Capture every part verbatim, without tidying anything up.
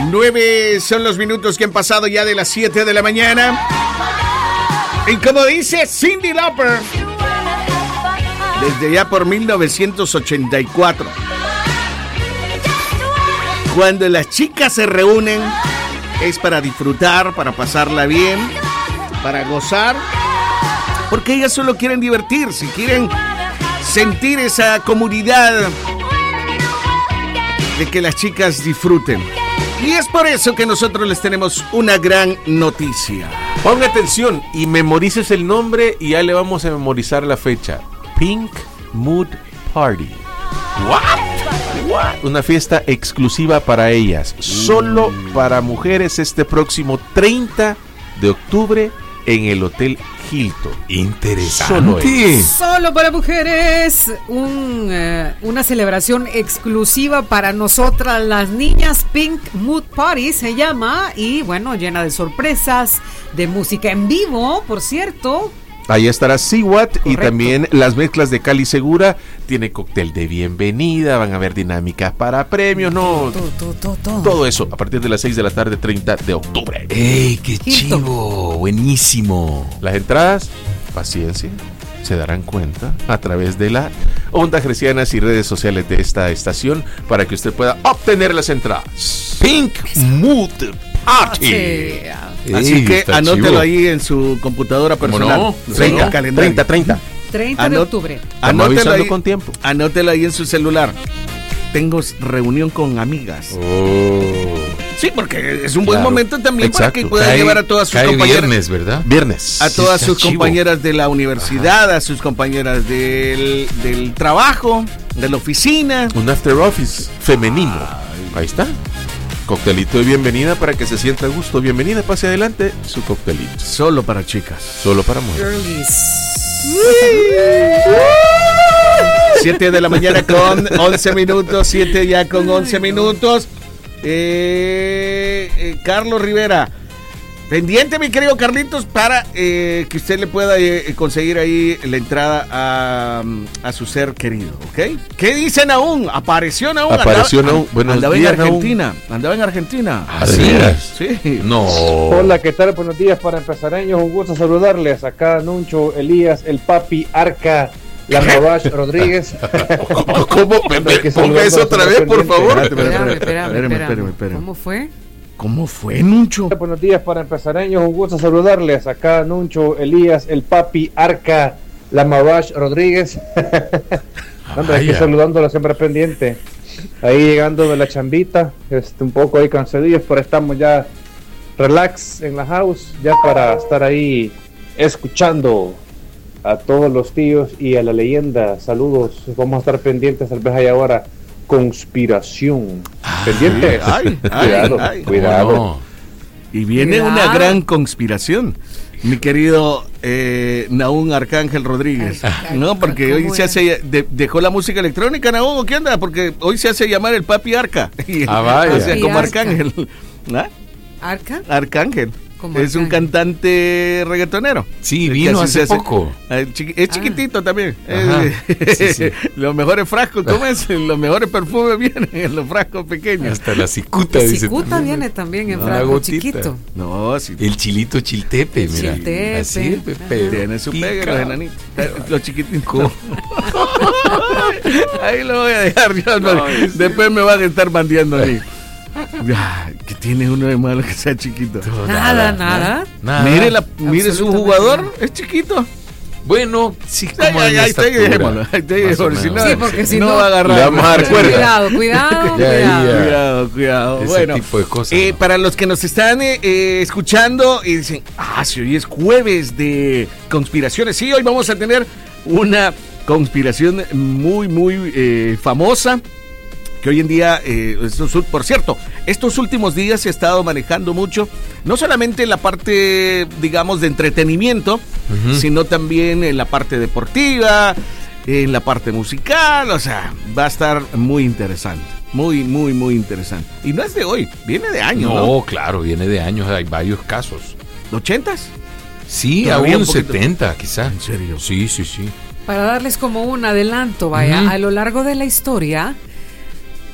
Nueve son los minutos que han pasado ya de las siete de la mañana. Y como dice Cyndi Lauper, desde ya por mil novecientos ochenta y cuatro, cuando las chicas se reúnen es para disfrutar, para pasarla bien, para gozar, porque ellas solo quieren divertirse, quieren sentir esa comunidad de que las chicas disfruten. Y es por eso que nosotros les tenemos una gran noticia. Ponga atención y memorices el nombre y ya le vamos a memorizar la fecha. Pink Mood Party. What? What? Una fiesta exclusiva para ellas, solo mm. para mujeres, este próximo treinta de octubre en el Hotel Hilton. Interesante. Solo, Solo para mujeres, un, uh, una celebración exclusiva para nosotras las niñas. Pink Mood Party se llama, y bueno, llena de sorpresas, de música en vivo, por cierto. Ahí estará Siwat y también las mezclas de Cali Segura. Tiene cóctel de bienvenida, van a haber dinámicas para premios, ¿no? Todo, todo, todo, todo. Todo eso a partir de las seis de la tarde, treinta de octubre. ¡Ey, qué chivo! Buenísimo. Las entradas, paciencia, se darán cuenta a través de la Ondas Hercianas y redes sociales de esta estación para que usted pueda obtener las entradas. Pink Mood Party. Sí. Así Ey, que anótelo chivo. Ahí en su computadora personal. No? treinta, no. calendario. treinta, treinta. treinta de octubre. Estamos avisando ahí, con tiempo. Anótelo ahí en su celular. Tengo reunión con amigas. Oh. Sí, porque es un buen Claro. momento también. Exacto. Para que pueda cae, llevar a todas sus cae compañeras. Viernes, ¿verdad? Viernes. A todas sí, sus chivo. compañeras de la universidad, ajá, a sus compañeras del, del trabajo, de la oficina. Un after office femenino. Ay. Ahí está. Coctelito de bienvenida para que se sienta a gusto. Bienvenida, pase adelante su coctelito. Solo para chicas. Solo para mujeres. siete de la mañana con once minutos. siete ya con once minutos. Eh, eh, Carlos Rivera. Pendiente, mi querido Carlitos, para eh, que usted le pueda eh, conseguir ahí la entrada a, a su ser querido, ¿ok? ¿Qué dicen aún? ¿Apareció aún? Apareció aún. Buenos andaba días, en Argentina. Aún. Andaba en Argentina. ¿Ah, sí? Sí. No. Hola, ¿qué tal? Buenos días para empezareños. Un gusto saludarles. Acá Nuncho, Elías, el papi, Arca, la Mavash Rodríguez. ¿Cómo? ¿Cómo? Ponga eso otra vez, por favor. Espérame, espérame, espérame. ¿Cómo fue? ¿Cómo fue, Nuncho? Buenos días para empezareños, un gusto saludarles. Acá Nuncho, Elías, el papi, Arca, la Mavash Rodríguez. Ando aquí saludándolo siempre pendiente. Ahí llegando de la chambita, este, un poco ahí cansadillos, pero estamos ya relax en la house, ya para estar ahí escuchando a todos los tíos y a la leyenda. Saludos, vamos a estar pendientes, tal vez hay ahora conspiración. Ay, pendiente. Ay, ay, cuidado, ay, cuidado. No. Y viene cuidado. Una gran conspiración, mi querido eh, Nahum Arcángel Rodríguez. Ay, no, porque hoy se hace, de, dejó la música electrónica, Nahum, ¿qué onda? Porque hoy se hace llamar el papi Arca. Ah, vaya. O sea, como Arcángel. ¿Ah? ¿Arca? Arcángel. Es un cantante reggaetonero. Sí, vino hace poco. Es chiquitito ah. también. Es, sí, sí. Los mejores frascos, ¿cómo es? Los mejores perfumes vienen en los frascos pequeños. Hasta la cicuta. La cicuta también. Viene también en no, frasco chiquito. No, sí. El chilito chiltepe, el mira. Chiltepe. Así, Pepe. Tiene su pegue, los enanitos. Los chiquititos. Ahí lo voy a dejar yo. No, después me van a estar bandeando ahí. ¿Qué tiene uno de malo que sea chiquito? Nada, nada. nada. Mire, la, mire su jugador, nada. Es chiquito. Bueno, sí, como ay, ay, ahí dejémoslo. Si no, sí, porque si no, no va a agarrar. Le vamos a dar cuerda. Cuidado, cuidado, ya, cuidado. Ya. Cuidado, cuidado. Ese bueno, tipo de cosas, eh, ¿no? Para los que nos están eh, eh, escuchando y dicen, ah, si hoy es jueves de conspiraciones. Sí, hoy vamos a tener una conspiración muy, muy eh, famosa. Que hoy en día, eh, estos, por cierto, estos últimos días se ha estado manejando mucho, no solamente en la parte, digamos, de entretenimiento, uh-huh. sino también en la parte deportiva, en la parte musical, o sea, va a estar muy interesante, muy, muy, muy interesante. Y no es de hoy, viene de años, ¿no? No, claro, viene de años, hay varios casos. ¿ochentas? Sí, aún setenta, quizá. ¿En serio? Sí, sí, sí. Para darles como un adelanto, vaya, uh-huh. a lo largo de la historia,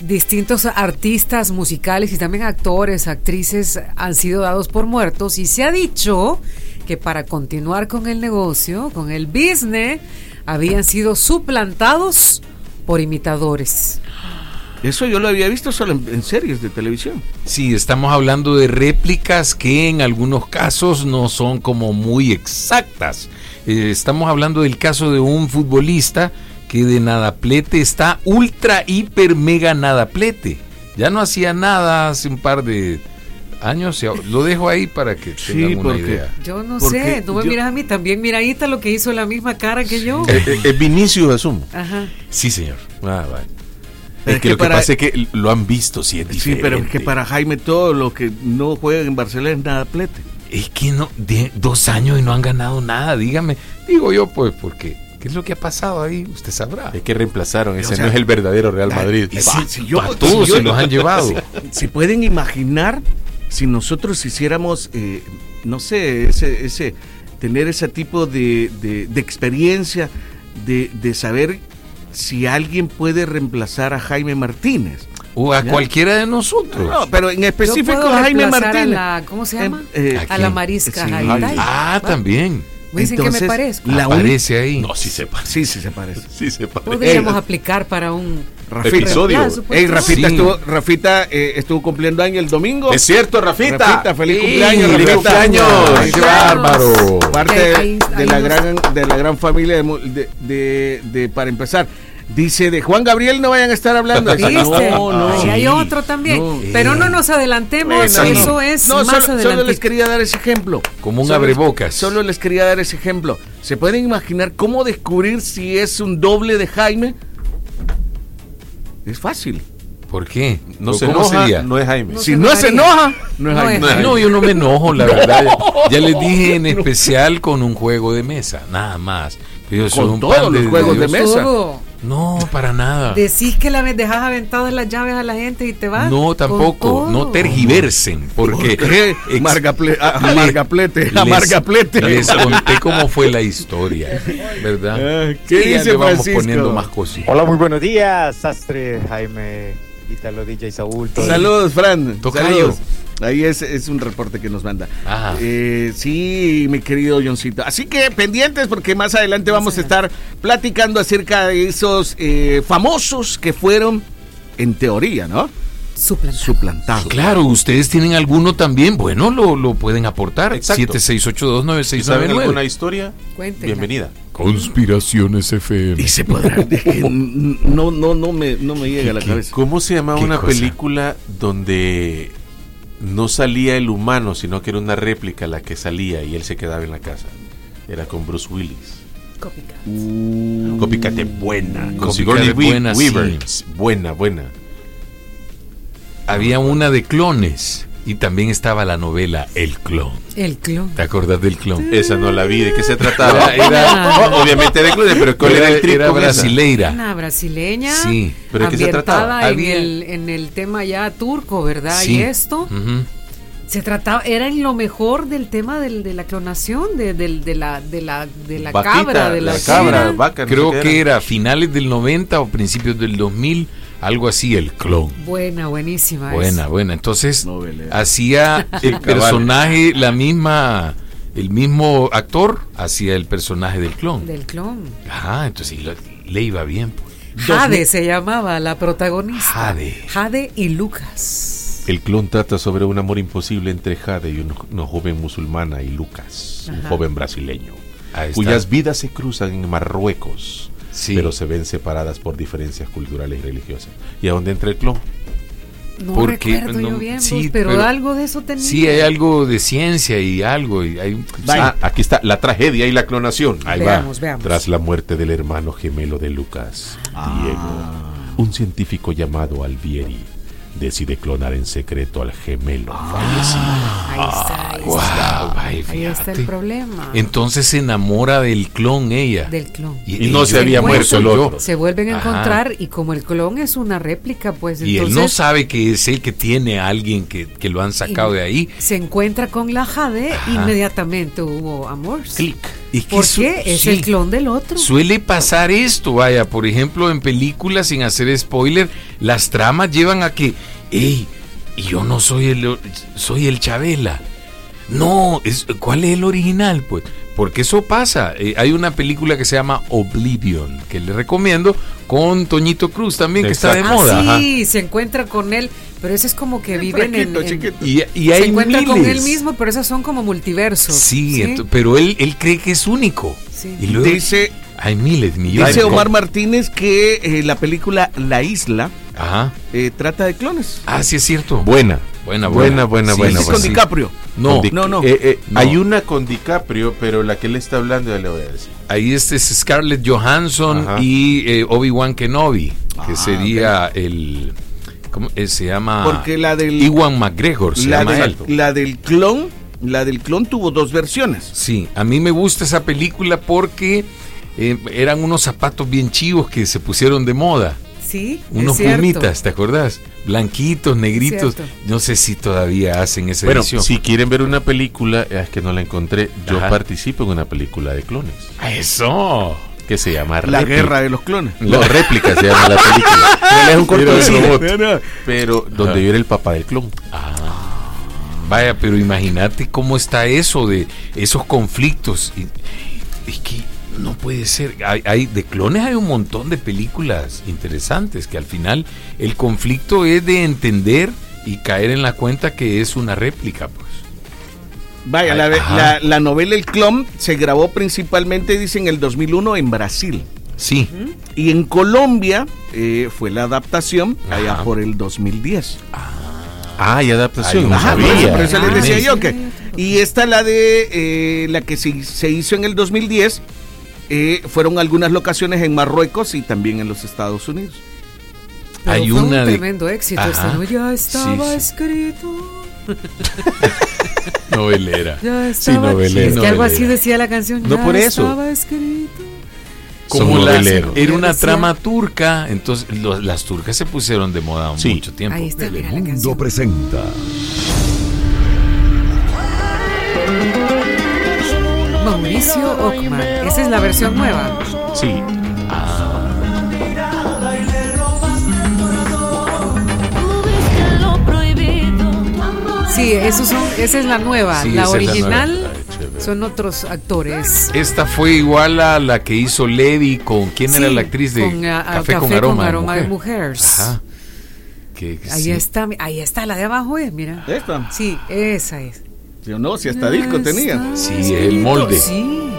distintos artistas musicales y también actores, actrices han sido dados por muertos y se ha dicho que para continuar con el negocio, con el business, habían sido suplantados por imitadores. Eso yo lo había visto solo en, en series de televisión. Sí, estamos hablando de réplicas que en algunos casos no son como muy exactas. Eh, estamos hablando del caso de un futbolista que de nadaplete está ultra, hiper, mega nadaplete. Ya no hacía nada hace un par de años. Lo dejo ahí para que Sí, tengan una porque- idea. Yo no Porque sé, no me yo- miras a mí, también miradita lo que hizo la misma cara que yo. Eh, eh, Es Vinicius, asumo. Ajá. Sí, señor. Ah, vale. Pero Es es que que lo que para- pasa es que lo han visto, sí, es Sí, diferente. pero es que para Jaime todo lo que no juega en Barcelona es nada plete. Es que no, de, dos años y no han ganado nada, dígame. Digo yo, pues, porque ¿qué es lo que ha pasado ahí? Usted sabrá. Es que reemplazaron, ese O sea, no es el verdadero Real Madrid. Y Va, si, si yo, va, si todos yo- se los han llevado. Si pueden imaginar si nosotros hiciéramos, eh, no sé, ese, ese, tener ese tipo de, de, de experiencia, de, de saber si alguien puede reemplazar a Jaime Martínez. O a Ya. cualquiera de nosotros. No, pero en Yo específico puedo a Jaime reemplazar a Martínez. la- ¿cómo se llama? Eh, ¿A A la quién? Marisca Sí, Jaritay. Ah, también. Me dicen que me Entonces, parezco. la un- Aparece ahí. No, sí se parece. Sí, sí se parece. Sí se parece. Podríamos Ey, aplicar para un Rafita. Episodio. reemplazo, pues. Ey, Rafita, Sí. estuvo, Rafita eh, estuvo cumpliendo año el domingo. Es cierto, Rafita. Rafita, feliz Sí, cumpleaños, feliz Rafita. cumpleaños. Ahí ¡Qué está. bárbaro! Parte Ahí- de, ahí- de ahí la nos- gran de la gran familia de, mu- de, de- de- para empezar. Dice de Juan Gabriel no vayan a estar hablando. ¿Viste? No, no. Ahí hay Sí. otro también. No. Pero no nos adelantemos, Bueno, eso no. es No, más solo, solo adelante. les quería dar ese ejemplo. Como un Solo- abrebocas. Solo les quería dar ese ejemplo. ¿Se pueden imaginar cómo descubrir si es un doble de Jaime? Es fácil. ¿Por qué? No se ¿Cómo enoja, sería? no es Jaime. No Si se no se enojaría. enoja, no es No Jaime. es No, yo no me enojo, la verdad. Ya les dije en especial con un juego de mesa, nada más. Yo soy Con un todos pan los juegos de Dios. mesa. Todo. No, para nada. Decís que la dejas aventadas las llaves a la gente y te vas. No, con tampoco. todo. No tergiversen, porque ¿Qué? ex- Amargaple- a- le- amargaplete, les- amargaplete. Les conté cómo fue la historia, ¿verdad? Ah, ¿qué Sí, ya dice le vamos Francisco? poniendo más cositas. Hola, muy buenos días, Sastre, Jaime, Ítalo, D J Saúl. todo. Saludos, Fran. Tocayo. Saludos. Ahí es, es un reporte que nos manda. Ajá. Eh, sí, mi querido Johncito. Así que pendientes porque más adelante vamos a estar platicando acerca de esos eh, famosos que fueron, en teoría, ¿no? Suplantado. Suplantados. Claro, ustedes tienen alguno también, bueno, lo, lo pueden aportar. Exacto. siete seis ocho dos nueve Si seis nueve saben alguna nueve. historia, Cuéntenla. bienvenida. Conspiraciones F M. Y se podrá. es que no, no, no me, no me llega a la cabeza. ¿Cómo se llamaba ¿Qué una cosa? película donde no salía el humano, sino que era una réplica la que salía y él se quedaba en la casa? Era con Bruce Willis. Copycat. Copycat es buena. Con Copycat Sigourney es Wea- buena, Weaver. sí. Buena, buena. Había una de clones y también estaba la novela El Clon. El clon. ¿Te acuerdas del clon? Esa no la vi. ¿De qué se trataba? Era- era- Oh, obviamente de clones, pero ¿cuál era, el trip era con esa? brasileira. Una brasileña. Sí. ¿Pero de qué se trataba? ambientada en Había- el, en el tema ya turco, ¿verdad? Sí. Y esto Ujú. se trataba, era en lo mejor del tema del, de la clonación, de, del- de la, de la, de la Vaquita, cabra, de la, la cabra, cabra. vaca. no Creo sé qué que era finales del noventa o principios del dos mil, algo así, El Clon. Buena, buenísima. Buena, esa. buena. Entonces Novela. hacía el cabal. personaje, la misma, el mismo actor hacía el personaje del clon. Del clon. Ajá, entonces lo- le iba bien. Pues. Jade se llamaba la protagonista. Jade. Jade y Lucas. El clon trata sobre un amor imposible entre Jade y un- una joven musulmana y Lucas, un Ajá. joven brasileño, Ahí está. cuyas vidas se cruzan en Marruecos, Sí. pero se ven separadas por diferencias culturales y religiosas. ¿Y a dónde entra el clon? No Porque, recuerdo no, yo bien, sí, pues, pero, pero- algo de eso tenía. Sí, hay algo de ciencia y algo. Y hay, Ah, aquí está la tragedia y la clonación. Ahí Veamos, va. veamos. Tras la muerte del hermano gemelo de Lucas, Diego, un científico llamado Alvieri decide clonar en secreto al gemelo fallecido. Ahí está, ahí Guau, está. ay, Ahí está fíjate. el problema. Entonces se enamora del clon ella. Del clon. Y no se yo- había yo muerto el soy yo. otro. Se vuelven a Ajá. encontrar y como el clon es una réplica, pues Y entonces él no sabe que es él que tiene a alguien que, que lo han sacado y de ahí. se encuentra con la Jade, Ajá. inmediatamente hubo amor. Clic. ¿Y qué ¿Por su- qué? Es sí. el clon del otro. Suele pasar esto, vaya, por ejemplo, en películas, sin hacer spoiler, las tramas llevan a que, hey, yo no soy el, soy el Chabela. No, es, ¿cuál es el original? Pues, porque eso pasa. Eh, hay una película que se llama Oblivion, que le recomiendo, con Toñito Cruz también, que está de Exacto. moda. Ah, ajá. sí, se encuentra con él, pero ese es como que viven en, Chiquito, en- chiquito. Y, y se hay encuentra miles. con él mismo, pero esos son como multiversos. Sí, ento- pero él, él cree que es único. Sí. Y luego Dice, hay miles, millones. dice Omar Martínez que eh, la película La Isla Ajá. eh, trata de clones. Ah, sí es cierto. Buena. Buena, Buena, buena, Sí, buena, Es sí, con sí. DiCaprio. No, Con Di- no, no. eh, eh, No. Hay una con DiCaprio, pero la que él está hablando ya le voy a decir. ahí este es Scarlett Johansson Ajá. y eh, Obi-Wan Kenobi, que Ah, sería el... ¿Cómo eh, se llama? Porque la del Iwan McGregor se la, llama del, él. la del clon, la del clon tuvo dos versiones. Sí, a mí me gusta esa película porque eh, eran unos zapatos bien chivos que se pusieron de moda. Sí, Unos es cierto. pumitas, ¿te acordás? Blanquitos, negritos. Cierto. No sé si todavía hacen esa Bueno, edición. si quieren ver una película, es que no la encontré. Yo Ajá. participo en una película de clones ¡Eso! que se llama La Réplica. guerra de los clones. La réplica se llama la película. Pero es un corto Era de de cine, robot. pero donde yo era el papá del clon. Vaya, pero imagínate cómo está eso de esos conflictos. Y- Es que no puede ser. Hay, hay- de clones hay un montón de películas interesantes que al final el conflicto es de entender y caer en la cuenta que es una réplica, pues. Vaya, Ay, la, ajá. la- la novela El clon se grabó principalmente, dicen, en el dos mil uno en Brasil. Sí. Y en Colombia eh, fue la adaptación allá Ajá. por el dos mil diez. Ah, y adaptación. Ay, no no Ajá, por sabía. eso, por eso les Ah, decía sí. yo que. Y esta, la de eh, la que se, se hizo en el dos mil diez, eh, fueron algunas locaciones en Marruecos y también en los Estados Unidos. Pero Hay fue una un de- tremendo éxito. Ajá. Este, ¿no? Ya estaba Sí, sí. escrito. Novelera. Ya Sí, estaba. novelera. Es que algo así Novelera. decía la canción. No ya por eso. Estaba escrito. Como Son las- noveleros. era una Decía- trama turca, entonces los- las turcas se pusieron de moda Sí. mucho tiempo. Ahí está, mira la Mundo canción. presenta Mauricio Ockman. Esa es la versión nueva. Sí. Sí, esos son, esa es la nueva. Sí, la esa es la original nueva. Ay, chévere. son otros actores. Esta fue igual a la que hizo Levi con quién Sí, era la actriz de con, a- a Café, con aroma, aroma de de mujer. mujeres. Ajá. Que, que Ahí sí. está, ahí está la de abajo, eh, mira. ¿Esta? Sí, esa es. Yo no, si hasta disco tenía. Sí, el molde. Sí.